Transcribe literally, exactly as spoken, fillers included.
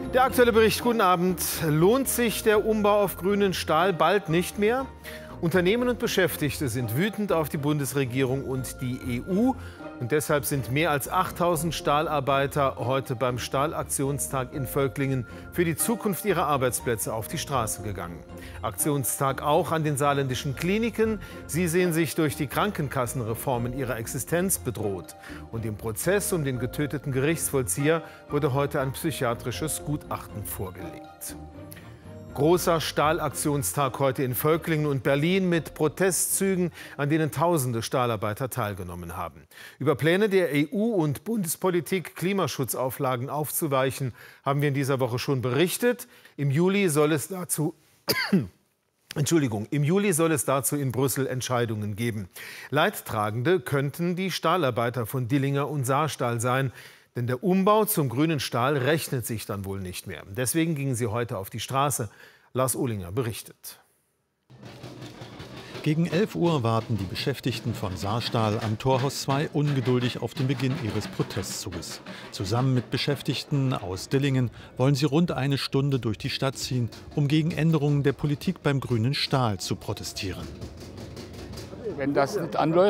Der aktuelle Bericht, guten Abend. Lohnt sich der Umbau auf grünen Stahl bald nicht mehr? Unternehmen und Beschäftigte sind wütend auf die Bundesregierung und die E U. Und deshalb sind mehr als achttausend Stahlarbeiter heute beim Stahlaktionstag in Völklingen für die Zukunft ihrer Arbeitsplätze auf die Straße gegangen. Aktionstag auch an den saarländischen Kliniken. Sie sehen sich durch die Krankenkassenreform in ihrer Existenz bedroht. Und im Prozess um den getöteten Gerichtsvollzieher wurde heute ein psychiatrisches Gutachten vorgelegt. Großer Stahlaktionstag heute in Völklingen und Berlin mit Protestzügen, an denen tausende Stahlarbeiter teilgenommen haben. Über Pläne der E U und Bundespolitik, Klimaschutzauflagen aufzuweichen, haben wir in dieser Woche schon berichtet. Im Juli soll es dazu Entschuldigung, im Juli soll es dazu in Brüssel Entscheidungen geben. Leidtragende könnten die Stahlarbeiter von Dillinger und Saarstahl sein. Denn der Umbau zum grünen Stahl rechnet sich dann wohl nicht mehr. Deswegen gingen sie heute auf die Straße. Lars Ohlinger berichtet. Gegen elf Uhr warten die Beschäftigten von Saarstahl am Torhaus zwei ungeduldig auf den Beginn ihres Protestzuges. Zusammen mit Beschäftigten aus Dillingen wollen sie rund eine Stunde durch die Stadt ziehen, um gegen Änderungen der Politik beim grünen Stahl zu protestieren. Wenn das nicht anläuft,